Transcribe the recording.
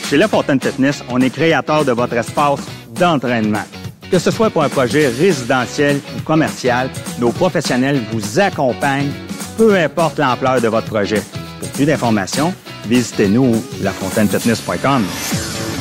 Chez La Fontaine Fitness, on est créateur de votre espace d'entraînement. Que ce soit pour un projet résidentiel ou commercial, nos professionnels vous accompagnent, peu importe l'ampleur de votre projet. Pour plus d'informations, visitez-nous au lafontainefitness.com.